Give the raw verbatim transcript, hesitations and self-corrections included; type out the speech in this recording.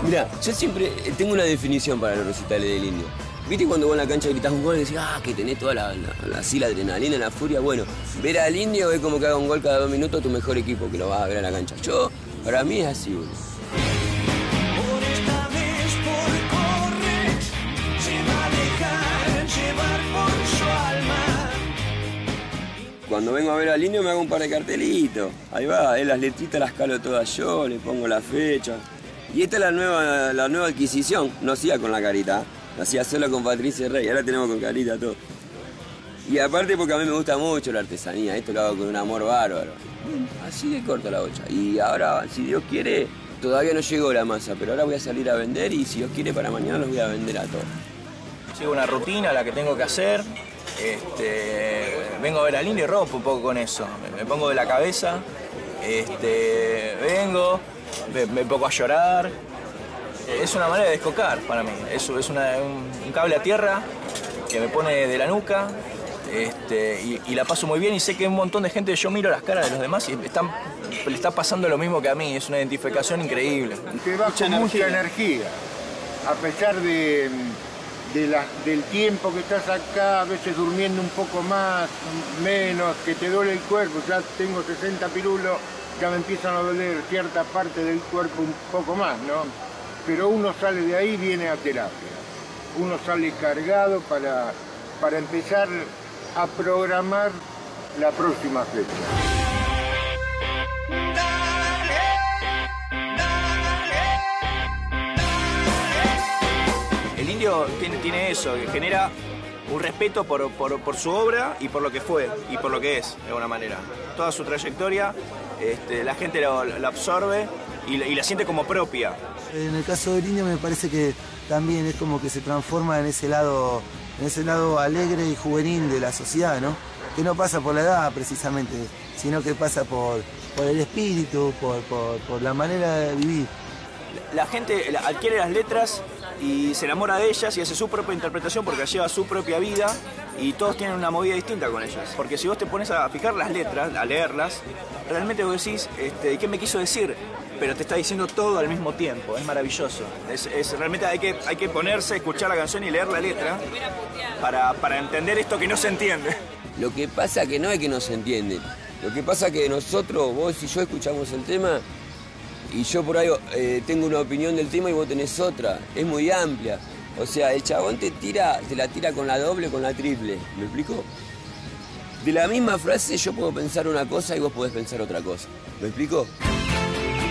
Mira, yo siempre tengo una definición para los recitales del Indio. ¿Viste cuando vos en la cancha gritás un gol y decís, ah, que tenés toda la, la, la, así, la adrenalina, la furia? Bueno, ver al Indio es como que haga un gol cada dos minutos tu mejor equipo, que lo vas a ver en la cancha. Yo, para mí es así, boludo. Cuando vengo a ver al Indio me hago un par de cartelitos. Ahí va, eh, las letritas las calo todas yo, le pongo la fecha. Y esta es la nueva, la nueva adquisición. No hacía con la carita, lo hacía solo con Patricia Rey, ahora tenemos con carita todo. Y aparte porque a mí me gusta mucho la artesanía, esto lo hago con un amor bárbaro. Así de corto la bocha. Y ahora, si Dios quiere, todavía no llegó la masa, pero ahora voy a salir a vender y si Dios quiere para mañana los voy a vender a todos. Sigo una rutina, la que tengo que hacer. Este, vengo a ver al Indio y rompo un poco con eso. Me, me pongo de la cabeza, este, vengo, me, me pongo a llorar. Es una manera de descocar para mí. Es, es una, un, un cable a tierra que me pone de la nuca. Este, y, y la paso muy bien y sé que un montón de gente, yo miro las caras de los demás y están, le está pasando lo mismo que a mí. Es una identificación increíble. Te va con mucha energía, a pesar de... De la, del tiempo que estás acá, a veces durmiendo un poco más, menos, que te duele el cuerpo. Ya tengo sesenta pirulos, ya me empiezan a doler cierta parte del cuerpo un poco más, ¿no? Pero uno sale de ahí y viene a terapia. Uno sale cargado para, para empezar a programar la próxima fecha. El Indio tiene, tiene eso, que genera un respeto por, por, por su obra y por lo que fue y por lo que es, de alguna manera. Toda su trayectoria, este, la gente lo, lo absorbe y, y la siente como propia. En el caso del Indio me parece que también es como que se transforma en ese lado, en ese lado alegre y juvenil de la sociedad, ¿no? Que no pasa por la edad precisamente, sino que pasa por, por el espíritu, por, por, por la manera de vivir. La gente adquiere las letras y se enamora de ellas y hace su propia interpretación porque lleva su propia vida y todos tienen una movida distinta con ellas. Porque si vos te pones a fijar las letras, a leerlas, realmente vos decís, este, ¿qué me quiso decir? Pero te está diciendo todo al mismo tiempo, es maravilloso. Es, es, realmente hay que, hay que ponerse, escuchar la canción y leer la letra para, para entender esto que no se entiende. Lo que pasa que no es que no se entiende. Lo que pasa que nosotros, vos y yo escuchamos el tema y yo por ahí eh, tengo una opinión del tema y vos tenés otra. Es muy amplia. O sea, el chabón te tira, te la tira con la doble, con la triple. ¿Me explico? De la misma frase yo puedo pensar una cosa y vos podés pensar otra cosa. ¿Me explico?